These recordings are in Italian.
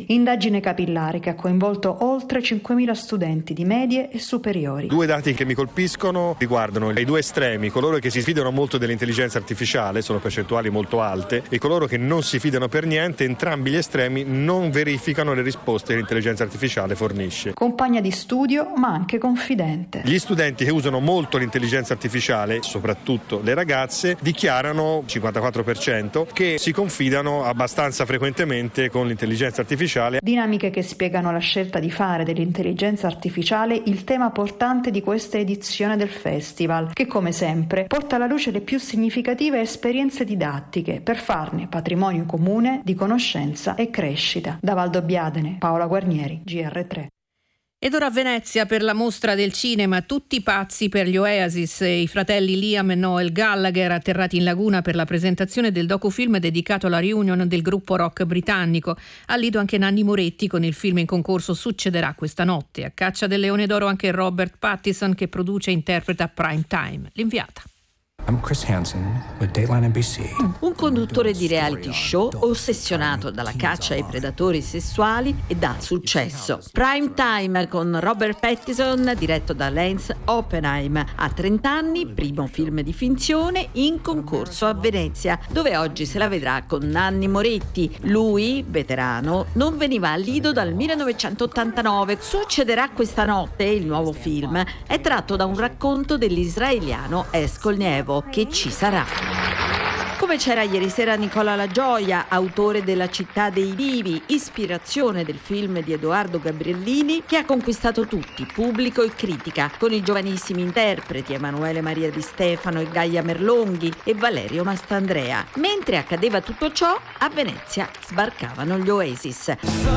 Indagine capillare che ha coinvolto oltre 5.000 studenti di medie e superiori. Due dati che mi colpiscono riguardano i due estremi, coloro che si fidano molto dell'intelligenza artificiale, sono percentuali molto alte, e coloro che non si fidano per niente. Entrambi gli estremi non verificano le risposte che l'intelligenza artificiale fornisce. Compagna di studio, ma anche confidente. Gli studenti che usano molto l'intelligenza artificiale, soprattutto le ragazze, dichiarano 54% che si confidano abbastanza frequentemente con l'intelligenza artificiale. Dinamiche che spiegano la scelta di fare dell'intelligenza artificiale il tema portante di questa edizione del festival, che come sempre porta alla luce le più significative esperienze didattiche per farne patrimonio comune di conoscenza e crescita. Da Valdobbiadene, Paola Guarnieri, GR3. Ed ora a Venezia per la mostra del cinema Tutti pazzi per gli Oasis, i fratelli Liam e Noel Gallagher atterrati in laguna per la presentazione del docufilm dedicato alla reunion del gruppo rock britannico. Al lido anche Nanni Moretti con il film in concorso Succederà questa notte. A caccia del Leone d'Oro anche Robert Pattinson che produce e interpreta Prime Time. L'inviata. I'm Chris Hansen with Dateline NBC. Un conduttore di reality show ossessionato dalla caccia ai predatori sessuali e dal successo. Prime Time con Robert Pattinson, diretto da Lance Oppenheim. A 30 anni, primo film di finzione in concorso a Venezia, dove oggi se la vedrà con Nanni Moretti. Lui, veterano, non veniva al lido dal 1989. Succederà questa notte, il nuovo film, è tratto da un racconto dell'israeliano Eshkol Nevo, che ci sarà. Come c'era ieri sera Nicola La Gioia, autore della Città dei Vivi, ispirazione del film di Edoardo Gabriellini, che ha conquistato tutti, pubblico e critica, con i giovanissimi interpreti Emanuele Maria Di Stefano e Gaia Merlonghi e Valerio Mastandrea. Mentre accadeva tutto ciò, a Venezia sbarcavano gli Oasis.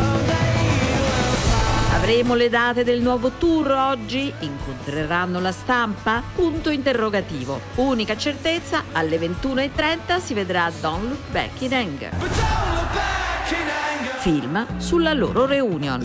Avremo le date del nuovo tour oggi? Incontreranno la stampa? Punto interrogativo. Unica certezza, alle 21:30 si vedrà Don't Look Back in Anger. Film sulla loro reunion.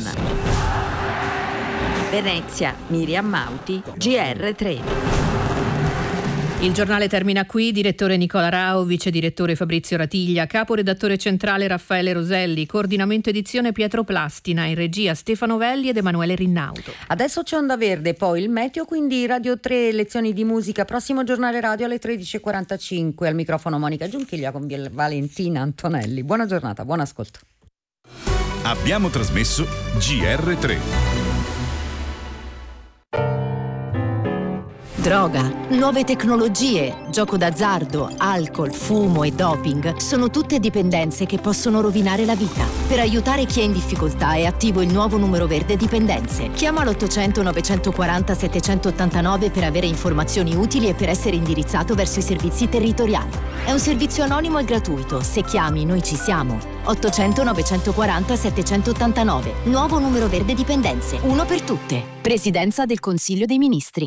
Venezia, Miriam Mauti, GR3. Il giornale termina qui. Direttore Nicola Rao, vice direttore Fabrizio Ratiglia, caporedattore centrale Raffaele Roselli, coordinamento edizione Pietro Plastina, in regia Stefano Velli ed Emanuele Rinnaudo. Adesso c'è Onda Verde, poi il meteo, quindi Radio 3, lezioni di musica, prossimo giornale radio alle 13:45. Al microfono Monica Giunchiglia con Valentina Antonelli. Buona giornata, buon ascolto. Abbiamo trasmesso GR3. Droga, nuove tecnologie, gioco d'azzardo, alcol, fumo e doping sono tutte dipendenze che possono rovinare la vita. Per aiutare chi è in difficoltà è attivo il nuovo numero verde dipendenze. Chiama l'800 940 789 per avere informazioni utili e per essere indirizzato verso i servizi territoriali. È un servizio anonimo e gratuito. Se chiami, noi ci siamo. 800 940 789. Nuovo numero verde dipendenze. Uno per tutte. Presidenza del Consiglio dei Ministri.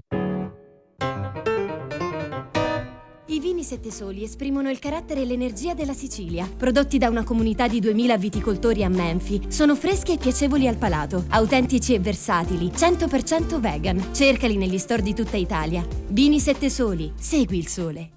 I vini Sette Soli esprimono il carattere e l'energia della Sicilia. Prodotti da una comunità di 2000 viticoltori a Menfi, sono freschi e piacevoli al palato, autentici e versatili, 100% vegan. Cercali negli store di tutta Italia. Vini Sette Soli, segui il sole.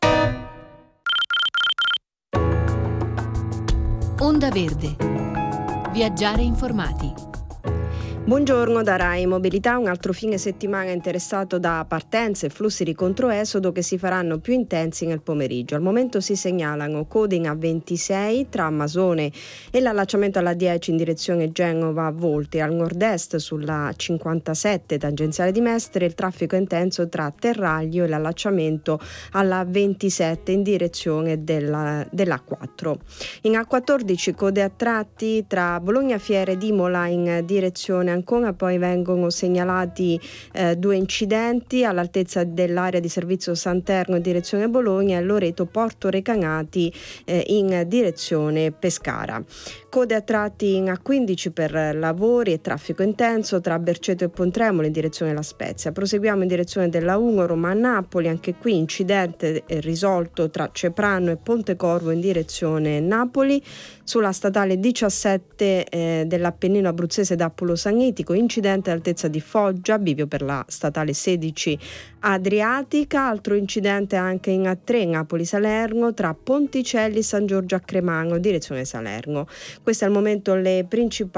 Onda Verde. Viaggiare informati. Buongiorno da Rai Mobilità, un altro fine settimana interessato da partenze e flussi di controesodo che si faranno più intensi nel pomeriggio. Al momento si segnalano code in A26 tra Masone e l'allacciamento alla 10 in direzione Genova-Volti, al nord-est sulla 57 tangenziale di Mestre il traffico è intenso tra Terraglio e l'allacciamento alla 27 in direzione dell'A4. In A14 code a tratti tra Bologna Fiere ed Imola in direzione Ancona, poi vengono segnalati due incidenti all'altezza dell'area di servizio Santerno in direzione Bologna e Loreto Porto Recanati in direzione Pescara. Code a tratti in A15 per lavori e traffico intenso tra Berceto e Pontremolo in direzione La Spezia. Proseguiamo in direzione della 1 Roma-Napoli, anche qui incidente risolto tra Ceprano e Pontecorvo in direzione Napoli. Sulla statale 17 dell'Appennino abruzzese d'Appulo Sannitico, incidente all'altezza di Foggia, bivio per la statale 16 Adriatica. Altro incidente anche in A3 Napoli-Salerno tra Ponticelli e San Giorgio a Cremano, direzione Salerno. Queste al momento le principali